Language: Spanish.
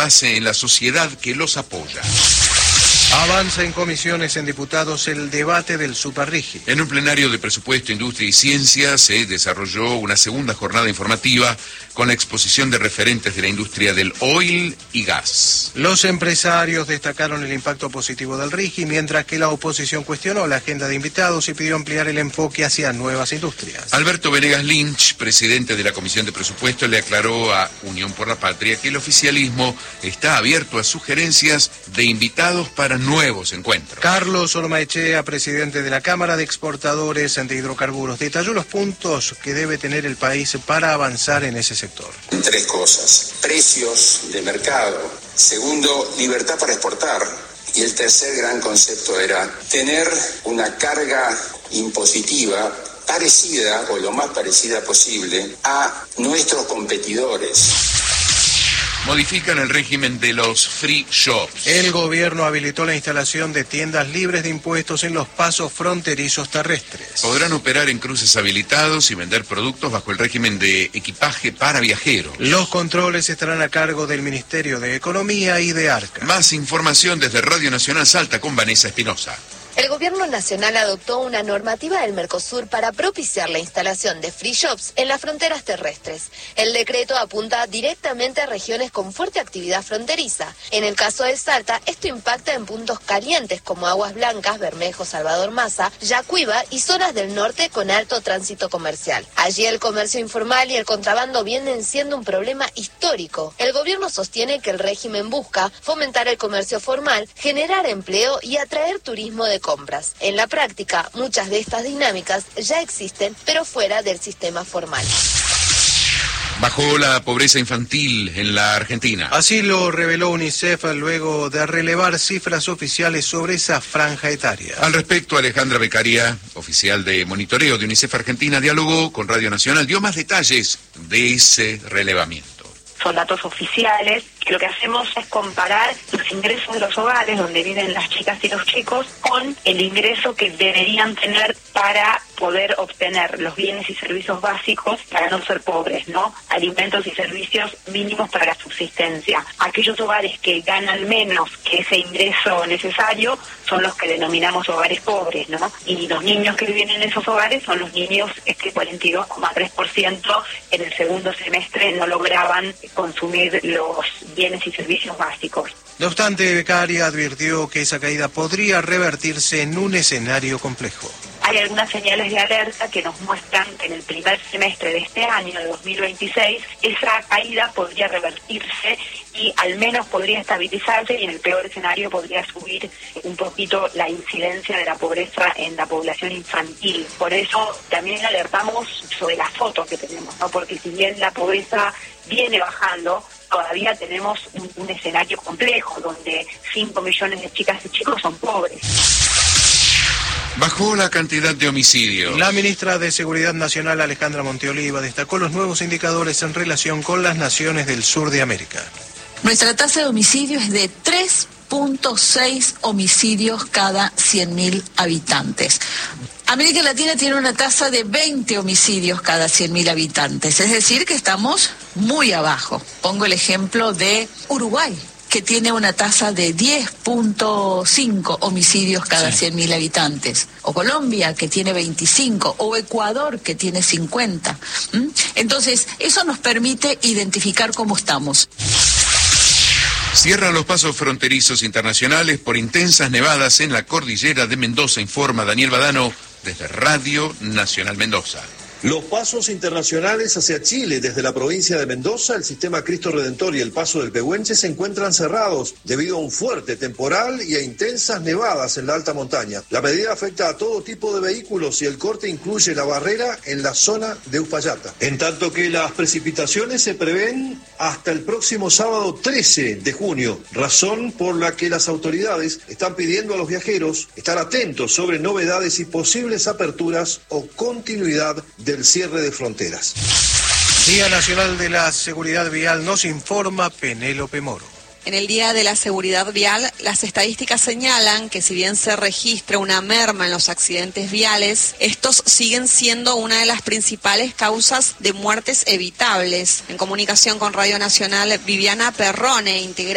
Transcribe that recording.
base en la sociedad que los apoya. Avanza en comisiones en diputados el debate del Superrigi. En un plenario de Presupuesto, Industria y Ciencia se desarrolló una segunda jornada informativa con la exposición de referentes de la industria del oil y gas. Los empresarios destacaron el impacto positivo del RIGI, mientras que la oposición cuestionó la agenda de invitados y pidió ampliar el enfoque hacia nuevas industrias. Alberto Venegas Lynch, presidente de la Comisión de Presupuesto, le aclaró a Unión por la Patria que el oficialismo está abierto a sugerencias de invitados para nuevos encuentros. Carlos Ormaechea, presidente de la Cámara de Exportadores de Hidrocarburos, detalló los puntos que debe tener el país para avanzar en ese sector. Tres cosas: precios de mercado, segundo, libertad para exportar, y el tercer gran concepto era tener una carga impositiva parecida, o lo más parecida posible, a nuestros competidores. Modifican el régimen de los free shops. El gobierno habilitó la instalación de tiendas libres de impuestos en los pasos fronterizos terrestres. Podrán operar en cruces habilitados y vender productos bajo el régimen de equipaje para viajeros. Los controles estarán a cargo del Ministerio de Economía y de Arca. Más información desde Radio Nacional Salta con Vanessa Espinosa. El gobierno nacional adoptó una normativa del Mercosur para propiciar la instalación de free shops en las fronteras terrestres. El decreto apunta directamente a regiones con fuerte actividad fronteriza. En el caso de Salta, esto impacta en puntos calientes como Aguas Blancas, Bermejo, Salvador Maza, Yacuiba y zonas del norte con alto tránsito comercial. Allí el comercio informal y el contrabando vienen siendo un problema histórico. El gobierno sostiene que el régimen busca fomentar el comercio formal, generar empleo y atraer turismo de compras. En la práctica, muchas de estas dinámicas ya existen, pero fuera del sistema formal. Bajó la pobreza infantil en la Argentina. Así lo reveló UNICEF luego de relevar cifras oficiales sobre esa franja etaria. Al respecto, Alejandra Beccaria, oficial de monitoreo de UNICEF Argentina, dialogó con Radio Nacional, dio más detalles de ese relevamiento. Son datos oficiales, que lo que hacemos es comparar los ingresos de los hogares donde viven las chicas y los chicos con el ingreso que deberían tener para poder obtener los bienes y servicios básicos para no ser pobres, ¿no? Alimentos y servicios mínimos para la subsistencia. Aquellos hogares que ganan menos que ese ingreso necesario son los que denominamos hogares pobres, ¿no? Y los niños que viven en esos hogares son los niños 42,3% en el segundo semestre no lograban consumir los bienes y servicios básicos. No obstante, Beccaria advirtió que esa caída podría revertirse en un escenario complejo. Hay algunas señales de alerta que nos muestran que en el primer semestre de este año, de 2026, esa caída podría revertirse y al menos podría estabilizarse, y en el peor escenario podría subir un poquito la incidencia de la pobreza en la población infantil. Por eso también alertamos sobre la foto que tenemos, ¿no? Porque si bien la pobreza viene bajando, todavía tenemos un escenario complejo donde 5 millones de chicas y chicos son pobres. Bajó la cantidad de homicidios. La ministra de Seguridad Nacional, Alejandra Monteoliva, destacó los nuevos indicadores en relación con las naciones del sur de América. Nuestra tasa de homicidio es de 3.6 homicidios cada 100.000 habitantes. América Latina tiene una tasa de 20 homicidios cada 100.000 habitantes, es decir, que estamos muy abajo. Pongo el ejemplo de Uruguay, que tiene una tasa de 10.5 homicidios cada 100.000 habitantes, o Colombia, que tiene 25, o Ecuador, que tiene 50. Entonces, eso nos permite identificar cómo estamos. Cierran los pasos fronterizos internacionales por intensas nevadas en la cordillera de Mendoza, informa Daniel Badano desde Radio Nacional Mendoza. Los pasos internacionales hacia Chile desde la provincia de Mendoza, el sistema Cristo Redentor y el paso del Pehuenche se encuentran cerrados debido a un fuerte temporal y a intensas nevadas en la alta montaña. La medida afecta a todo tipo de vehículos y el corte incluye la barrera en la zona de Uspallata. En tanto que las precipitaciones se prevén hasta el próximo sábado 13 de junio, razón por la que las autoridades están pidiendo a los viajeros estar atentos sobre novedades y posibles aperturas o continuidad del cierre de fronteras. Día Nacional de la Seguridad Vial, nos informa Penélope Moro. En el Día de la Seguridad Vial, las estadísticas señalan que si bien se registra una merma en los accidentes viales, estos siguen siendo una de las principales causas de muertes evitables. En comunicación con Radio Nacional, Viviana Perrone, integrante